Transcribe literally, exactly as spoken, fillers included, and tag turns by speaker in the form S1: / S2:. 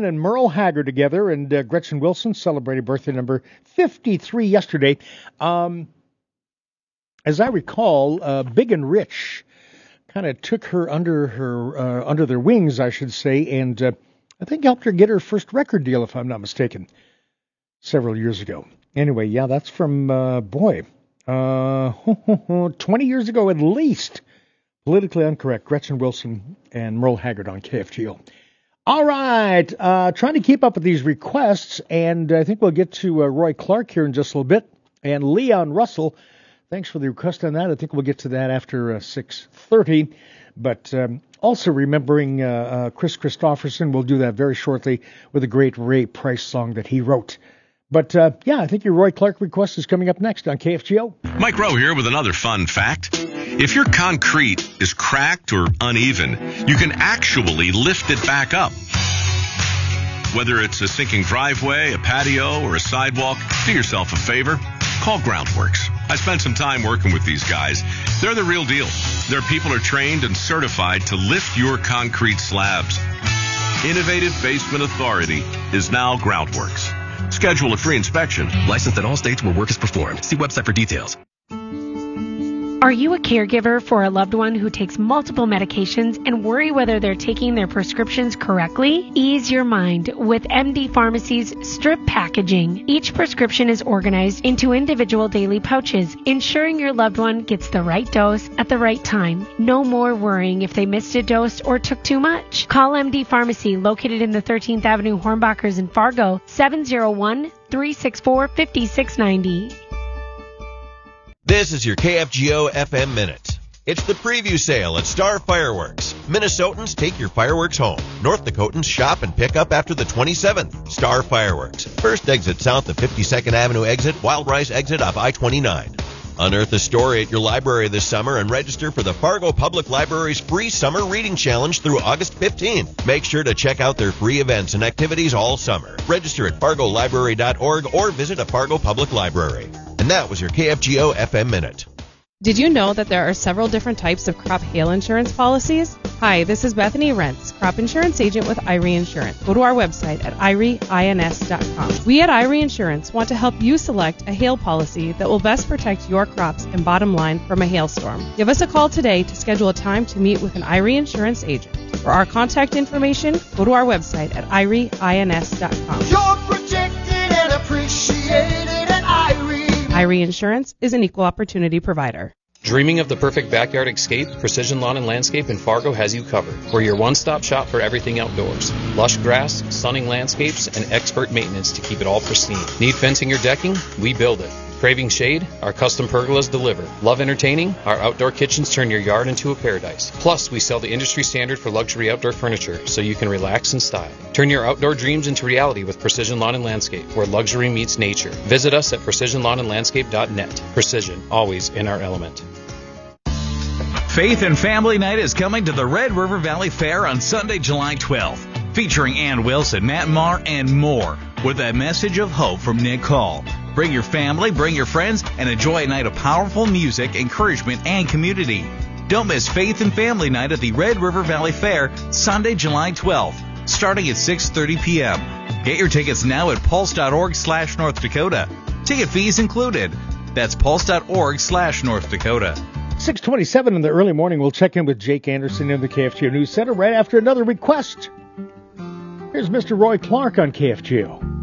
S1: Wilson and Merle Haggard together, and uh, Gretchen Wilson celebrated birthday number fifty-three yesterday. Um, as I recall, uh, Big and Rich kind of took her under her uh, under their wings, I should say, and uh, I think helped her get her first record deal, if I'm not mistaken, several years ago. Anyway, yeah, that's from, uh, boy, uh, twenty years ago at least. Politically incorrect, Gretchen Wilson and Merle Haggard on K F G O. All right, uh, trying to keep up with these requests, and I think we'll get to uh, Roy Clark here in just a little bit. And Leon Russell, thanks for the request on that. I think we'll get to that after uh, six thirty. But um, also remembering uh, uh, Chris Christopherson, we'll do that very shortly with a great Ray Price song that he wrote. But, uh, yeah, I think your Roy Clark request is coming up next on K F G O.
S2: Mike Rowe here with another fun fact. If your concrete is cracked or uneven, you can actually lift it back up. Whether it's a sinking driveway, a patio, or a sidewalk, do yourself a favor. Call Groundworks. I spent some time working with these guys. They're the real deal. Their people are trained and certified to lift your concrete slabs. Innovative Basement Authority is now Groundworks. Schedule a free inspection.
S3: Licensed in all states where work is performed. See website for details.
S4: Are you a caregiver for a loved one who takes multiple medications and worry whether they're taking their prescriptions correctly? Ease your mind with M D Pharmacy's strip packaging. Each prescription is organized into individual daily pouches, ensuring your loved one gets the right dose at the right time. No more worrying if they missed a dose or took too much. Call M D Pharmacy, located in the thirteenth Avenue Hornbachers in Fargo, seven oh one, three six four, five six nine zero.
S5: This is your K F G O F M Minute. It's the preview sale at Star Fireworks. Minnesotans, take your fireworks home. North Dakotans, shop and pick up after the twenty-seventh. Star Fireworks. First exit south of fifty-second Avenue exit, Wild Rice exit off I twenty-nine. Unearth a story at your library this summer and register for the Fargo Public Library's free Summer Reading Challenge through August fifteenth. Make sure to check out their free events and activities all summer. Register at fargo library dot org or visit a Fargo Public Library. And that was your K F G O F M Minute.
S6: Did you know that there are several different types of crop hail insurance policies? Hi, this is Bethany Rentz, crop insurance agent with I R E Insurance. Go to our website at I R E ins dot com. We at I R E Insurance want to help you select a hail policy that will best protect your crops and bottom line from a hailstorm. Give us a call today to schedule a time to meet with an I R E Insurance agent. For our contact information, go to our website at I R E ins dot com.
S7: You're protected and appreciated at I R E.
S6: I R E Insurance is an equal opportunity provider.
S8: Dreaming of the perfect backyard escape? Precision Lawn and Landscape in Fargo has you covered. We're your one-stop shop for everything outdoors. Lush grass, stunning landscapes, and expert maintenance to keep it all pristine. Need fencing or decking? We build it. Craving shade? Our custom pergolas deliver. Love entertaining? Our outdoor kitchens turn your yard into a paradise. Plus, we sell the industry standard for luxury outdoor furniture, so you can relax in style. Turn your outdoor dreams into reality with Precision Lawn and Landscape, where luxury meets nature. Visit us at precision lawn and landscape dot net. Precision, always in our element.
S9: Faith and Family Night is coming to the Red River Valley Fair on Sunday, July twelfth, featuring Ann Wilson, Matt Maher, and more, with a message of hope from Nick Hall. Bring your family, bring your friends, and enjoy a night of powerful music, encouragement, and community. Don't miss Faith and Family Night at the Red River Valley Fair, Sunday, July twelfth, starting at six thirty p.m. Get your tickets now at pulse dot org slash North Dakota. Ticket fees included. That's pulse dot org slash North Dakota.
S1: six twenty-seven in the early morning. We'll check in with Jake Anderson in the K F G O News Center right after another request. Here's Mister Roy Clark on K F G O.